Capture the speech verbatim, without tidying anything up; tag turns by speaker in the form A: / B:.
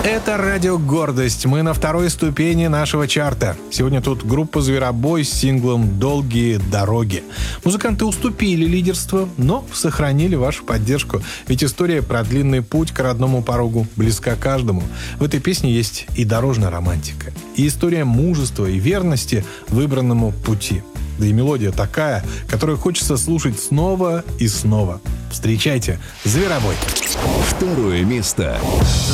A: Это радио «Гордость». Мы на второй ступени нашего чарта. Сегодня тут группа «Зверобой» с синглом «Долгие дороги». Музыканты уступили лидерство, но сохранили вашу поддержку. Ведь история про длинный путь к родному порогу близка каждому. В этой песне есть и дорожная романтика, и история мужества и верности выбранному пути. Да и мелодия такая, которую хочется слушать снова и снова. Встречайте «Зверобой».
B: Второе место.